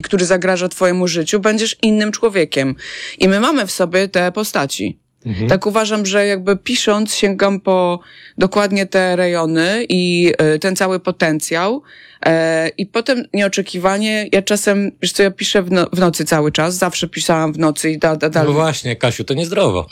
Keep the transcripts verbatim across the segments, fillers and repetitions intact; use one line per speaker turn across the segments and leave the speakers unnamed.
który zagraża twojemu życiu, będziesz innym człowiekiem. I my mamy w sobie te postaci. Mhm. Tak uważam, że jakby pisząc sięgam po dokładnie te rejony i y, ten cały potencjał y, i potem nieoczekiwanie, ja czasem, wiesz co, ja piszę w, no, w nocy cały czas, zawsze pisałam w nocy i da, da, da.
No właśnie, Kasiu, to niezdrowo.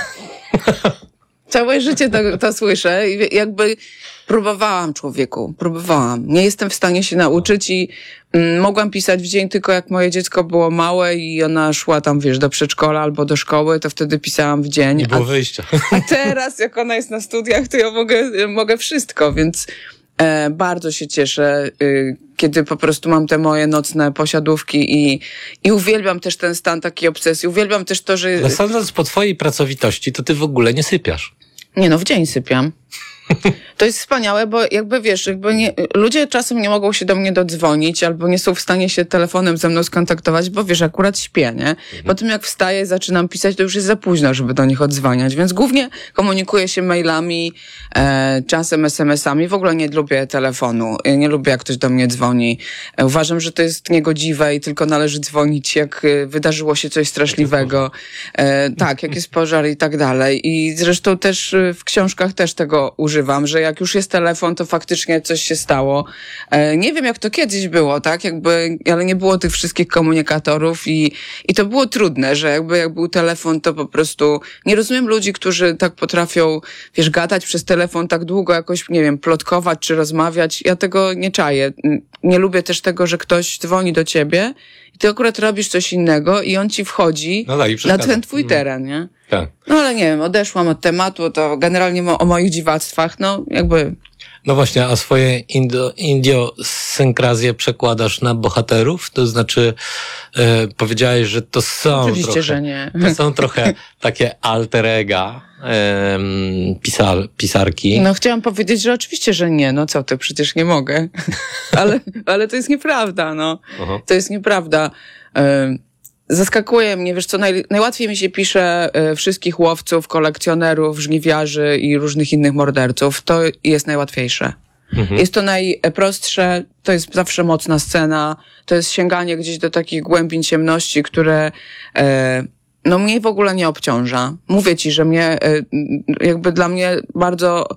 Całe życie to, to słyszę i jakby próbowałam, człowieku, próbowałam. Nie jestem w stanie się nauczyć i mm, mogłam pisać w dzień tylko jak moje dziecko było małe i ona szła tam, wiesz, do przedszkola albo do szkoły, to wtedy pisałam w dzień.
Nie było
a,
wyjścia.
A teraz, jak ona jest na studiach, to ja mogę, mogę wszystko, więc e, bardzo się cieszę, y, kiedy po prostu mam te moje nocne posiadówki i, i uwielbiam też ten stan takiej obsesji. Uwielbiam też to, że...
Ale sądząc po twojej pracowitości, to ty w ogóle nie sypiasz.
Nie no, w dzień sypiam. To jest wspaniałe, bo jakby wiesz, jakby nie, ludzie czasem nie mogą się do mnie dodzwonić albo nie są w stanie się telefonem ze mną skontaktować, bo wiesz, akurat śpię, nie? Mhm. Po tym jak wstaję, zaczynam pisać, to już jest za późno, żeby do nich odzwaniać, więc głównie komunikuję się mailami, e, czasem es em esami. W ogóle nie lubię telefonu, nie lubię jak ktoś do mnie dzwoni. E, uważam, że to jest niegodziwe i tylko należy dzwonić, jak wydarzyło się coś straszliwego. E, tak, jak jest pożar i tak dalej. I zresztą też w książkach też tego używam. Używam, że jak już jest telefon, to faktycznie coś się stało. E, nie wiem, jak to kiedyś było, tak? Jakby, ale nie było tych wszystkich komunikatorów i, i to było trudne, że jakby jak był telefon, to po prostu nie rozumiem ludzi, którzy tak potrafią, wiesz, gadać przez telefon tak długo, jakoś, nie wiem, plotkować czy rozmawiać. Ja tego nie czaję. Nie lubię też tego, że ktoś dzwoni do ciebie i ty akurat robisz coś innego i on ci wchodzi
no tak,
na ten twój teren, nie?
Tak.
No ale nie wiem, odeszłam od tematu, to generalnie mo- o moich dziwactwach, no jakby...
No właśnie, a swoje indo, indiosynkrazje przekładasz na bohaterów? To znaczy, e, powiedziałeś, że to są
Oczywiście,
trochę,
że nie.
To są trochę takie alter ega e, pisar, pisarki.
No chciałam powiedzieć, że oczywiście, że nie. No co ty, przecież nie mogę. ale, ale to jest nieprawda, no. Aha. To jest nieprawda. E, Zaskakuje mnie, wiesz co, naj, najłatwiej mi się pisze y, wszystkich łowców, kolekcjonerów, żniwiarzy i różnych innych morderców. To jest najłatwiejsze. Mhm. Jest to najprostsze, to jest zawsze mocna scena, to jest sięganie gdzieś do takich głębin ciemności, które y, no mnie w ogóle nie obciąża. Mówię ci, że mnie, y, jakby dla mnie bardzo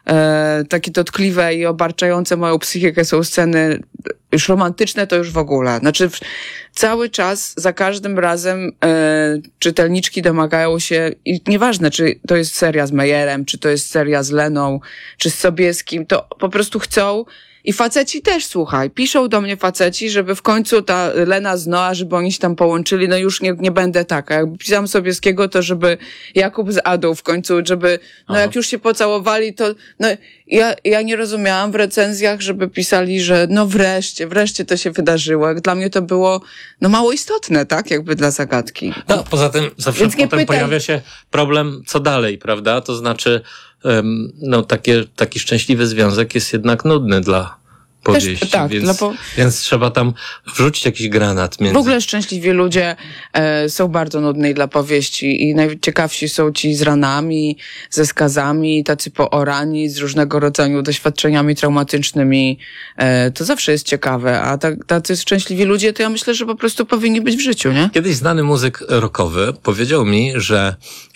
y, takie dotkliwe i obarczające moją psychikę są sceny już romantyczne, to już w ogóle. Znaczy cały czas, za każdym razem e, czytelniczki domagają się, i nieważne, czy to jest seria z Mejerem, czy to jest seria z Leną, czy z Sobieskim, to po prostu chcą. I faceci też, słuchaj, piszą do mnie faceci, żeby w końcu ta Lena z Noa, żeby oni się tam połączyli, no już nie, nie będę taka. Jak pisałam Sobieskiego, to żeby Jakub z Adą w końcu, żeby, no Aha. jak już się pocałowali, to, no ja, ja nie rozumiałam w recenzjach, żeby pisali, że no wreszcie, wreszcie to się wydarzyło. Jak dla mnie to było, no mało istotne, tak? Jakby dla zagadki.
No, poza tym zawsze potem pytaj. Pojawia się problem, co dalej, prawda? To znaczy, um, no takie, taki szczęśliwy związek jest jednak nudny dla powieści, Też, tak, więc, po... więc trzeba tam wrzucić jakiś granat między...
W ogóle szczęśliwi ludzie e, są bardzo nudni dla powieści i najciekawsi są ci z ranami, ze skazami, tacy poorani, z różnego rodzaju doświadczeniami traumatycznymi. E, to zawsze jest ciekawe, a ta, tacy szczęśliwi ludzie, to ja myślę, że po prostu powinni być w życiu, nie?
Kiedyś znany muzyk rockowy powiedział mi, że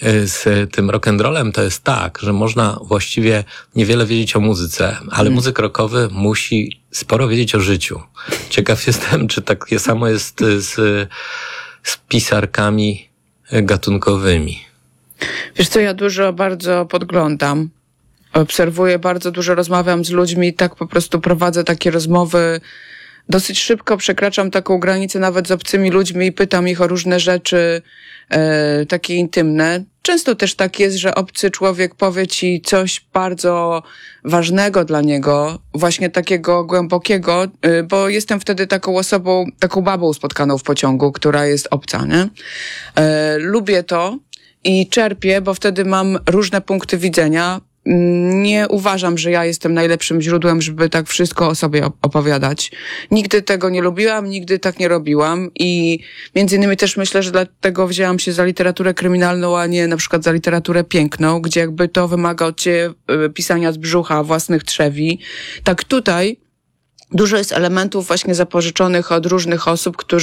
z tym rock'n'rollem to jest tak, że można właściwie niewiele wiedzieć o muzyce, ale hmm. muzyk rockowy musi sporo wiedzieć o życiu. Ciekaw jestem, czy takie samo jest z, z pisarkami gatunkowymi.
Wiesz co, ja dużo bardzo podglądam. Obserwuję bardzo dużo, rozmawiam z ludźmi i tak po prostu prowadzę takie rozmowy. Dosyć szybko przekraczam taką granicę nawet z obcymi ludźmi i pytam ich o różne rzeczy e, takie intymne. Często też tak jest, że obcy człowiek powie ci coś bardzo ważnego dla niego, właśnie takiego głębokiego, e, bo jestem wtedy taką osobą, taką babą spotkaną w pociągu, która jest obca, nie? E, lubię to i czerpię, bo wtedy mam różne punkty widzenia. Nie uważam, że ja jestem najlepszym źródłem, żeby tak wszystko o sobie opowiadać. Nigdy tego nie lubiłam, nigdy tak nie robiłam i między innymi też myślę, że dlatego wzięłam się za literaturę kryminalną, a nie na przykład za literaturę piękną, gdzie jakby to wymaga od ciebie pisania z brzucha, własnych trzewi. Tak tutaj dużo jest elementów właśnie zapożyczonych od różnych osób, którzy